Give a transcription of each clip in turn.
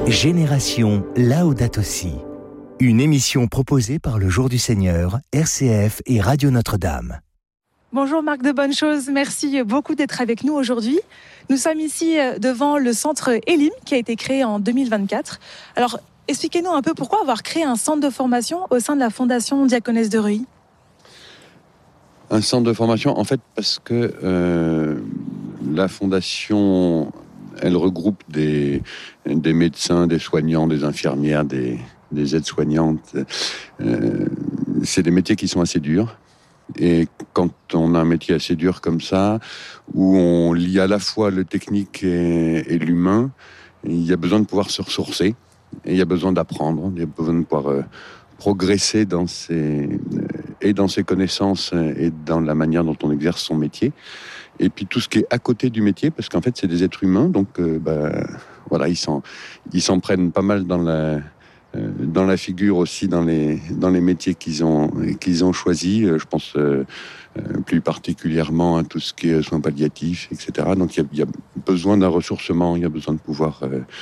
Génération Laudato Si. Une émission proposée par le Jour du Seigneur, RCF et Radio Notre-Dame. Bonjour Marc de Bonnechose, merci beaucoup d'être avec nous aujourd'hui. Nous sommes ici devant le centre Elim qui a été créé en 2024. Alors expliquez-nous un peu pourquoi avoir créé un centre de formation au sein de la Fondation Diaconesse de Reuilly. Un centre de formation, en fait, parce que la Fondation, elle regroupe des médecins, des soignants, des infirmières, des aides-soignantes. C'est des métiers qui sont assez durs. Et quand on a un métier assez dur comme ça, où on lie à la fois le technique et l'humain, il y a besoin de pouvoir se ressourcer. Et il y a besoin d'apprendre, il y a besoin de pouvoir progresser dans ses connaissances et dans la manière dont on exerce son métier. Et puis tout ce qui est à côté du métier, parce qu'en fait c'est des êtres humains, donc voilà, ils s'en prennent pas mal dans la figure aussi, dans les métiers qu'ils ont choisis. Je pense plus particulièrement à tout ce qui est soins palliatifs, etc. Donc il y a besoin d'un ressourcement, il y a besoin de pouvoir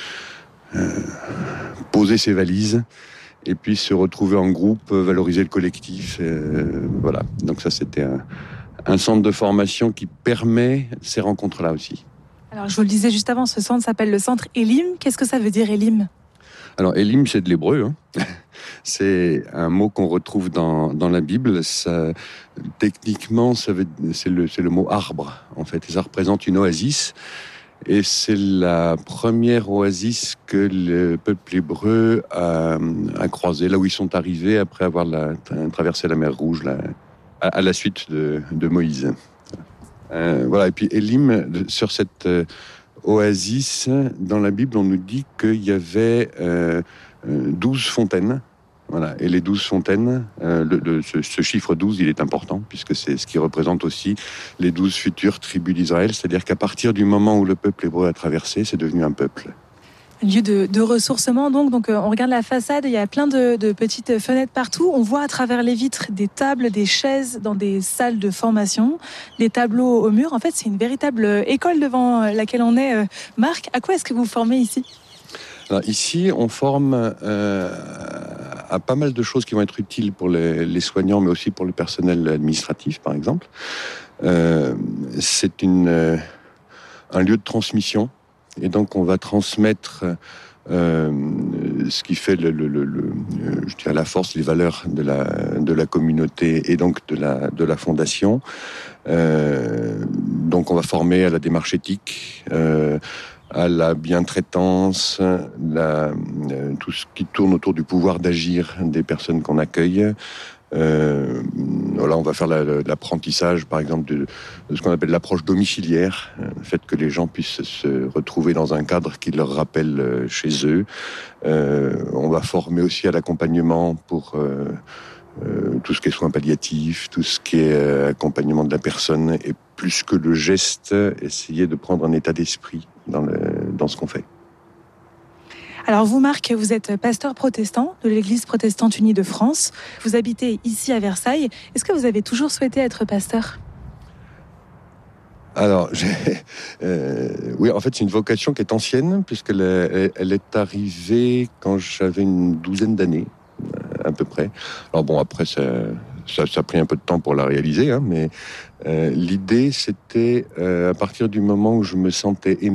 poser ses valises et puis se retrouver en groupe, valoriser le collectif. Voilà. Donc ça, c'était un centre de formation qui permet ces rencontres-là aussi. Alors je vous le disais juste avant, ce centre s'appelle le centre Elim. Qu'est-ce que ça veut dire Elim ? Alors Elim, c'est de l'hébreu. C'est un mot qu'on retrouve dans la Bible. Ça, techniquement, c'est le mot arbre. En fait, ça représente une oasis. Et c'est la première oasis que le peuple hébreu a croisée, là où ils sont arrivés après avoir traversé la mer Rouge, à la suite de Moïse. Voilà. Et puis Elim, sur cette oasis, dans la Bible, on nous dit qu'il y avait 12 fontaines. Voilà. Et les 12 fontaines, ce chiffre 12, il est important, puisque c'est ce qui représente aussi les 12 futures tribus d'Israël. C'est-à-dire qu'à partir du moment où le peuple hébreu a traversé, c'est devenu un peuple. Un lieu de ressourcement, donc on regarde la façade, il y a plein de petites fenêtres partout. On voit à travers les vitres des tables, des chaises dans des salles de formation, des tableaux au mur. En fait, c'est une véritable école devant laquelle on est. Marc, à quoi est-ce que vous formez ici ? Alors, ici, on forme à pas mal de choses qui vont être utiles pour les soignants, mais aussi pour le personnel administratif, par exemple. C'est un lieu de transmission. Et donc, on va transmettre ce qui fait je dirais la force, les valeurs de la communauté et donc de la fondation. Donc, on va former à la démarche éthique, à la bientraitance, tout ce qui tourne autour du pouvoir d'agir des personnes qu'on accueille. Voilà, on va faire l'apprentissage, par exemple, de ce qu'on appelle l'approche domiciliaire, le fait que les gens puissent se retrouver dans un cadre qui leur rappelle chez eux. On va former aussi à l'accompagnement pour tout ce qui est soins palliatifs, tout ce qui est accompagnement de la personne, et plus que le geste, essayer de prendre un état d'esprit dans ce qu'on fait. Alors vous, Marc, vous êtes pasteur protestant de l'Église protestante unie de France. Vous habitez ici à Versailles. Est-ce que vous avez toujours souhaité être pasteur ? Alors, oui, en fait, c'est une vocation qui est ancienne, puisqu'elle est arrivée quand j'avais une douzaine d'années, à peu près. Alors bon, après, ça a pris un peu de temps pour la réaliser, mais l'idée, c'était à partir du moment où je me sentais aimé,